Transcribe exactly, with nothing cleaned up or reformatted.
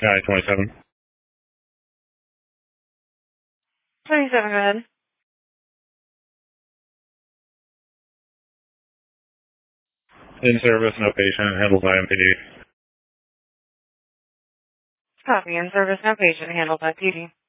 Guy twenty-seven. twenty-seven, go ahead. In service, no patient, handled by M P D. Copy, in service, no patient, handled by P D.